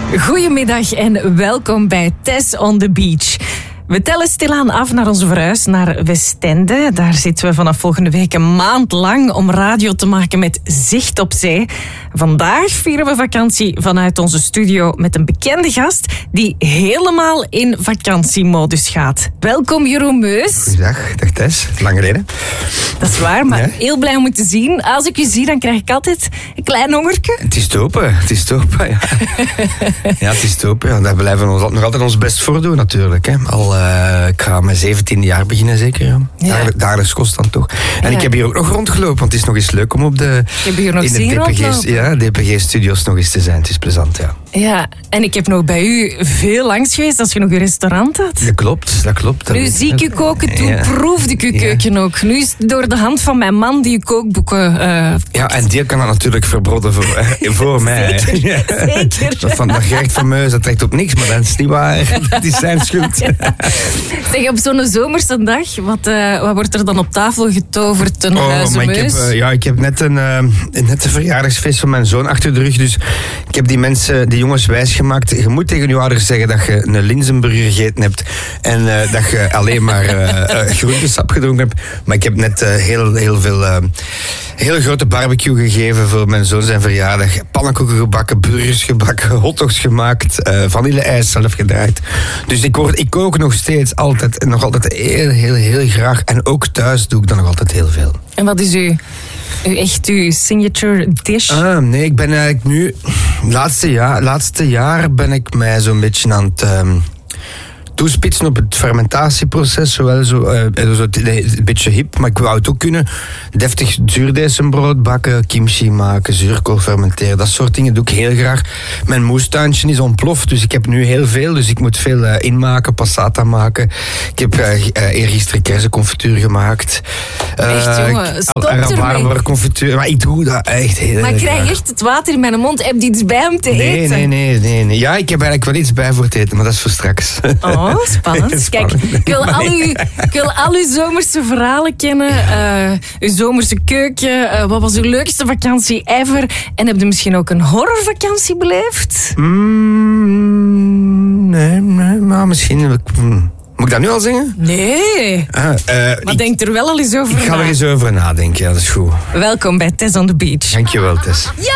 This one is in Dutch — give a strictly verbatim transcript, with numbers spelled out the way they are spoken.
Goedemiddag en welkom bij Tess on the Beach. We tellen stilaan af naar onze verhuis naar Westende. Daar zitten we vanaf volgende week een maand lang om radio te maken met zicht op zee. Vandaag vieren we vakantie vanuit onze studio met een bekende gast die helemaal in vakantiemodus gaat. Welkom Jeroen Meus. Goedendag, dag Tess. Lang geleden. Dat is waar, maar Ja. heel blij om je te zien. Als ik je zie, dan krijg ik altijd een klein hongertje. Het is te open, het is te open. Ja, ja het is te open. Ja. Daar blijven we ons nog altijd ons best voor doen natuurlijk. Hè. Al, uh, ik ga mijn zeventiende jaar beginnen zeker. Ja. Ja. Daar, dagelijks kost dan toch. En Ja. ik heb hier ook nog rondgelopen, want het is nog eens leuk om op de, Ik heb hier nog in zien de D P G, rondlopen. ja, D P G-studios nog eens te zijn. Het is plezant, ja. Ja, en ik heb nog bij u veel langs geweest als je nog een restaurant had. Dat klopt, dat klopt. Dat Nu weet zie ik u koken, toen Ja. proefde ik uw Ja. keuken ook. Nu is het door de hand van mijn man die uw kookboeken... eh, Ja, en die kan dat natuurlijk verbrodden voor, eh, voor mij. Zeker, Ja. zeker. Dat, van, dat gerecht van Meus, dat trekt op niks, maar dat is niet waar. Dat is zijn schuld. Zeg, op zo'n zomerse dag, wat, eh, wat wordt er dan op tafel getoverd? Een Oh, maar ik heb, huizenmeus? eh, ja, ik heb net een, eh, net een verjaardagsfeest van mijn zoon achter de rug. Dus ik heb die mensen, die jongens wijsgemaakt. Je moet tegen je ouders zeggen dat je een linzenburger gegeten hebt. En eh, dat je alleen maar eh, eh, groentesap gedronken hebt. Maar ik heb net eh, heel, heel veel... eh, heel grote barbecue gegeven voor mijn zoon zijn verjaardag. Pannenkoeken gebakken, burgers gebakken, hotdogs gemaakt. eh vanille-ijs zelf gedraaid. Dus ik, word, ik kook nog steeds altijd, nog altijd heel, heel, heel graag. En ook thuis doe ik dan nog altijd heel veel. En wat is uw, uw echt uw signature dish? Ah, nee, ik ben eigenlijk nu... Laatste jaar, laatste jaar ben ik mij zo'n beetje aan het... ehm, toespitsen op het fermentatieproces. Zowel zo, uh, zo, een beetje hip, maar ik wou het ook kunnen. Deftig zuurdesembrood bakken, kimchi maken, zuurkool fermenteren. Dat soort dingen doe ik heel graag. Mijn moestuintje is ontploft, dus ik heb nu heel veel. Dus ik moet veel uh, inmaken, passata maken. Ik heb uh, uh, eergisteren kersenconfituur gemaakt. Uh, Echt, jongen, stop rabarber confituur. Maar ik doe dat echt heel maar ik graag. krijg echt het water in mijn mond. Heb je iets bij om te Nee, eten? nee, nee, nee, nee. Ja, ik heb eigenlijk wel iets bij voor het eten, maar dat is voor straks. Oh, spannend. Spannend. Kijk, ik wil, al uw, ik wil al uw zomerse verhalen kennen. Uh, uw zomerse keuken. Uh, wat was uw leukste vakantie ever? En heb je misschien ook een horrorvakantie beleefd? Mm, nee, nee, maar misschien... mm, Moet ik dat nu al zeggen? Nee. Ah, uh, Maar ik, denk er wel al eens over ik ga na. er eens over nadenken, ja, dat is goed. Welkom bij Tess on the Beach. Dankjewel, Tess. Ja!